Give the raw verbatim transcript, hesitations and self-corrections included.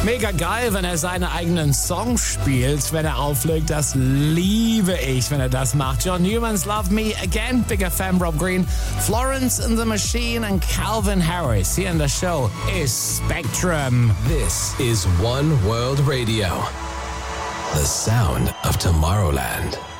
Mega geil, wenn er seine eigenen Songs spielt, wenn er auflegt. Das liebe ich, wenn er das macht. John Newman's Love Me Again, bigger fan Rob Green, Florence and the Machine und Calvin Harris. Hier in der Show ist Spectrum. This is One World Radio, the sound of Tomorrowland.